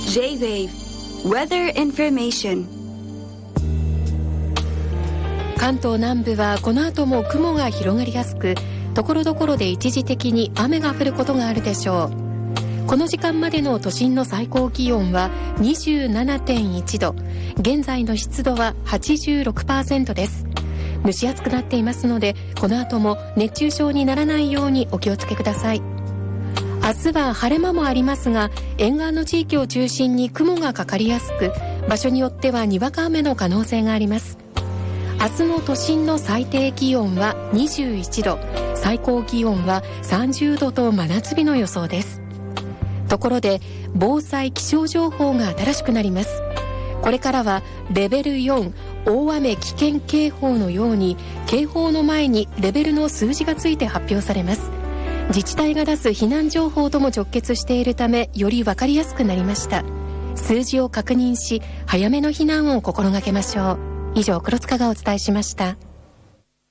J-Wave Weather Information。 関東南部はこの後も雲が広がりやすく、ところどころで一時的に雨が降ることがあるでしょう。この時間までの都心の最高気温は 27.1 度、現在の湿度は 86% です。蒸し暑くなっていますので、この後も熱中症にならないようにお気をつけください。明日は晴れ間もありますが、沿岸の地域を中心に雲がかかりやすく、場所によってはにわか雨の可能性があります。明日の都心の最低気温は21度、最高気温は30度と真夏日の予想です。ところで、防災気象情報が新しくなります。これからはレベル4大雨危険警報のように、警報の前にレベルの数字がついて発表されます。自治体が出す避難情報とも直結しているため、より分かりやすくなりました。数字を確認し、早めの避難を心がけましょう。以上、黒塚がお伝えしました。